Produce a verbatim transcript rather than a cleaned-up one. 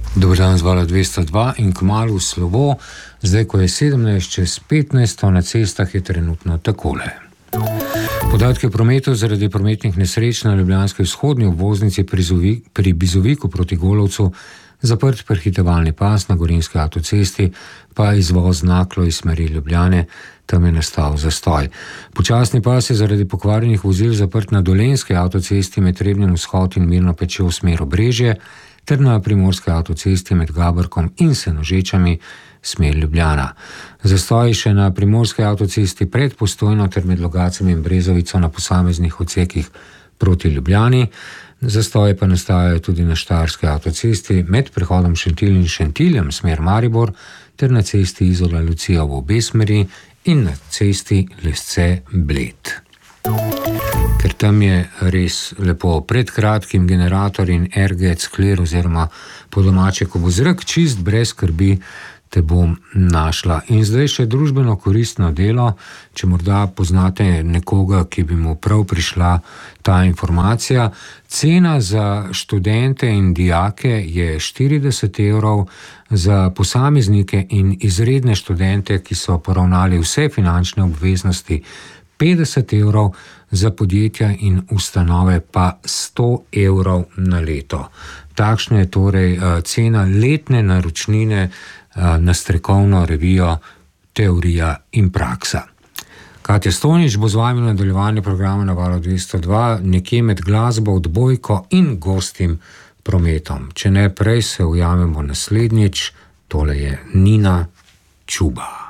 Dober dan z Vala dvesto dva in kmalu slovo. Zdaj, ko je sedemnajst čez petnajst, na cestah je trenutno takole. Podatke o prometu zaradi prometnih nesreč na ljubljanski vzhodni obvoznici pri, Zovi, pri Bizoviku proti Golovcu, zaprt prehitevalni pas na Gorenjski avtocesti, pa izvoz Naklo iz smeri Ljubljane, tam je nastal zastoj. Počasni pas je zaradi pokvarjenih vozil zaprt na Dolenjski avtocesti med Trebnjem vzhod in Mirno Pečjo v smer Obrežje, ter na Primorski avtocesti med Gaberkom in Senožečami smer Ljubljana. Zastoj še na Primorski avtocesti pred Postojno ter med Logatcem in Brezovico na posameznih odsekih proti Ljubljani. Zastoje pa nastajajo tudi na Štajerski avtocesti med prehodom Šentilj in Šentiljem smer Maribor ter na cesti Izola Lucija v obe smeri in na cesti Lesce Bled. Ker tam je res lepo. Pred kratkim generator in erget skler oziroma po domače, ko bo zrak čist, brez skrbi, te bom našla. In zdaj še družbeno koristno delo, če morda poznate nekoga, ki bi mu prav prišla ta informacija. Cena za študente in dijake je štirideset evrov, za posameznike in izredne študente, ki so poravnali vse finančne obveznosti, petdeset evrov, za podjetja in ustanove pa sto evrov na leto. Takšna je torej cena letne naročnine na strokovno revijo Teorija in praksa. Katja Stonič bo z vami v nadaljevanju programa na Valu dvesto dva, nekje med glasbo, odbojko in gostim prometom. Če ne prej, se ujamemo naslednjič. Tole je Nina Čuba.